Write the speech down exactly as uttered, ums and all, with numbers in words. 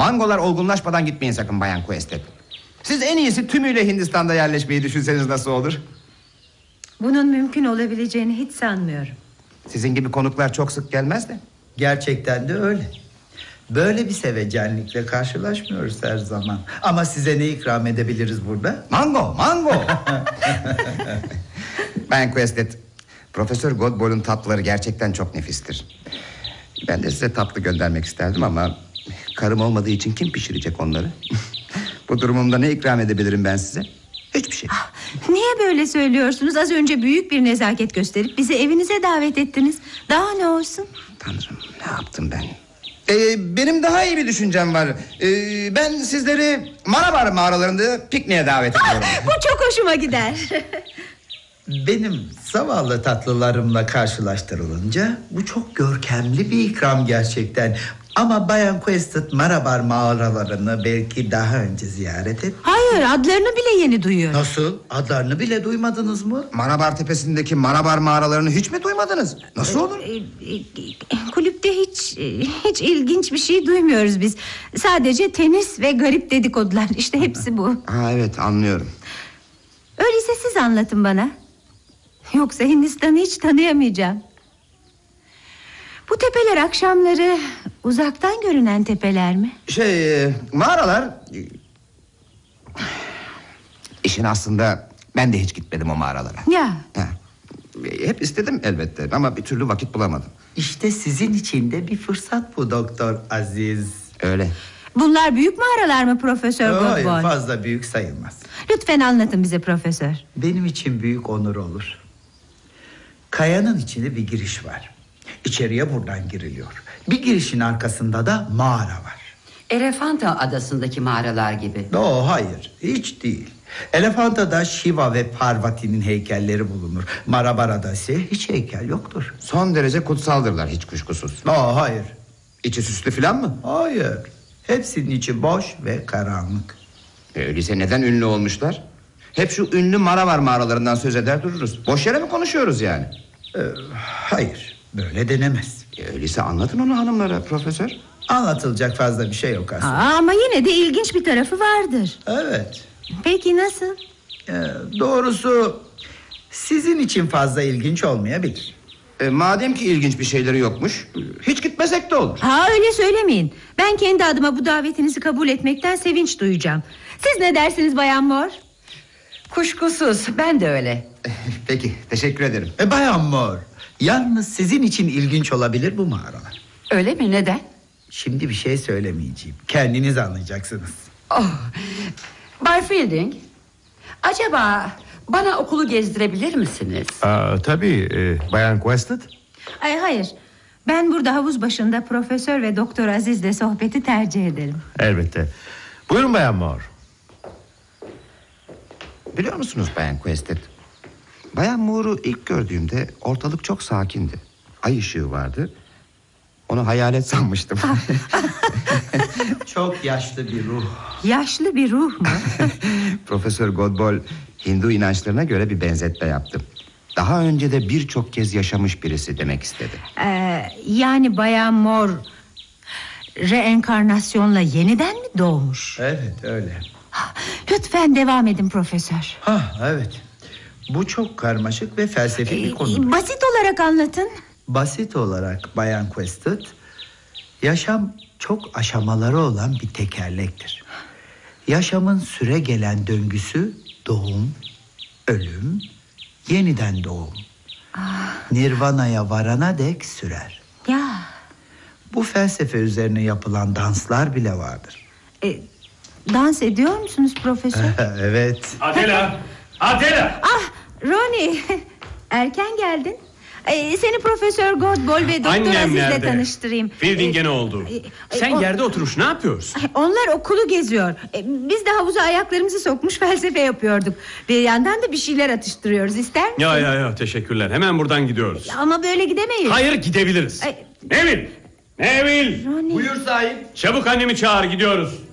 Mangolar olgunlaşmadan gitmeyin sakın Bayan Quested. Siz en iyisi tümüyle Hindistan'da yerleşmeyi düşünseniz nasıl olur? Bunun mümkün olabileceğini hiç sanmıyorum. Sizin gibi konuklar çok sık gelmez de. Gerçekten de öyle. Böyle bir sevecenlikle karşılaşmıyoruz her zaman. Ama size ne ikram edebiliriz burada? Mango, mango. Bayan Quested, Profesör Godbol'un tatlıları gerçekten çok nefistir. Ben de size tatlı göndermek isterdim ama karım olmadığı için kim pişirecek onları? Bu durumumda ne ikram edebilirim ben size? Hiçbir şey. Ah, niye böyle söylüyorsunuz? Az önce büyük bir nezaket gösterip bizi evinize davet ettiniz. Daha ne olsun? Tanrım, ne yaptım ben? Ee, benim daha iyi bir düşüncem var. Ee, ben sizleri Marabar mağaralarında pikniğe davet ediyorum. Ah, bu çok hoşuma gider. Benim zavallı tatlılarımla karşılaştırılınca bu çok görkemli bir ikram gerçekten. Ama Bayan Quested Marabar mağaralarını belki daha önce ziyaret etti. Hayır, adlarını bile yeni duyuyor. Nasıl? Adlarını bile duymadınız mı? Marabar tepesindeki Marabar mağaralarını hiç mi duymadınız? Nasıl olur? Ee, e, kulüpte hiç hiç ilginç bir şey duymuyoruz biz. Sadece tenis ve garip dedikodular. İşte hepsi bu. Ha, evet, anlıyorum. Öyleyse siz anlatın bana. Yoksa Hindistan'ı hiç tanıyamayacağım. Bu tepeler akşamları uzaktan görünen tepeler mi? Şey, e, mağaralar... İşin aslında ben de hiç gitmedim o mağaralara. Ya. Ha. Hep istedim elbette ama bir türlü vakit bulamadım. İşte sizin için de bir fırsat bu Doktor Aziz. Öyle. Bunlar büyük mağaralar mı Profesör Hayır, Godboy? fazla büyük sayılmaz. Lütfen anlatın bize Profesör. Benim için büyük onur olur. Kayanın içinde bir giriş var. İçeriye buradan giriliyor. Bir girişin arkasında da mağara var. Elefanta adasındaki mağaralar gibi. No, hayır, hiç değil. Elefanta'da Shiva ve Parvati'nin heykelleri bulunur. Marabara'da ise hiç heykel yoktur. Son derece kutsaldırlar hiç kuşkusuz. No, hayır. İçi süslü filan mı? Hayır. Hepsinin içi boş ve karanlık. E, öyleyse neden ünlü olmuşlar? Hep şu ünlü Marabar mağaralarından söz eder dururuz. Boş yere mi konuşuyoruz yani? Ee, hayır, böyle denemez. E, öyleyse anlatın onu hanımlara Profesör. Anlatılacak fazla bir şey yok aslında. Aa, ama yine de ilginç bir tarafı vardır. Evet. Peki nasıl? Ee, doğrusu sizin için fazla ilginç olmayabilir. E, madem ki ilginç bir şeyleri yokmuş, hiç gitmesek de olur. Ha, öyle söylemeyin. Ben kendi adıma bu davetinizi kabul etmekten sevinç duyacağım. Siz ne dersiniz Bayan Moore? Kuşkusuz, ben de öyle. Peki, teşekkür ederim. E, Bayan Moore, yalnız sizin için ilginç olabilir bu mağaralar. Öyle mi, neden? Şimdi bir şey söylemeyeceğim. Kendiniz anlayacaksınız. Oh. Bay Fielding, acaba bana okulu gezdirebilir misiniz? Aa, tabii e, Bayan Quested. Ay hayır. Ben burada havuz başında Profesör ve Doktor Aziz'le sohbeti tercih ederim. Elbette. Buyurun Bayan Moore. Biliyor musunuz Bayan Quested? Bayan Moore'u ilk gördüğümde ortalık çok sakindi. Ay ışığı vardı. Onu hayalet sanmıştım. Çok yaşlı bir ruh. Yaşlı bir ruh mu? Profesör Godbol Hindu inançlarına göre bir benzetme yaptım. Daha önce de birçok kez yaşamış birisi demek istedi. Ee, yani Bayan Moore reenkarnasyonla yeniden mi doğmuş? Evet, öyle. Lütfen devam edin Profesör. Ha, evet. Bu çok karmaşık ve felsefi bir konu. Ee, basit olarak anlatın. Basit olarak Bayan Quested, yaşam çok aşamaları olan bir tekerlektir. Yaşamın süre gelen döngüsü doğum, ölüm, yeniden doğum. Ah. Nirvana'ya varana dek sürer. Ya. Bu felsefe üzerine yapılan danslar bile vardır. E, dans ediyor musunuz Profesör? Evet. Adela! Adela! Ah Ronnie, erken geldin. Ee, seni Profesör Godbol ve Doktor Annem Aziz'le nerede? tanıştırayım. Fielding'e Ee, ne oldu? e, Sen o- yerde oturmuş ne yapıyorsun? Onlar okulu geziyor. Ee, Biz de havuza ayaklarımızı sokmuş felsefe yapıyorduk. Bir yandan da bir şeyler atıştırıyoruz. İster misin? Ya ya ya teşekkürler, hemen buradan gidiyoruz. Ama böyle gidemeyiz. Hayır, gidebiliriz. Ay. Nevil! Nevil! Ronnie. Buyur sahip. Çabuk annemi çağır, gidiyoruz.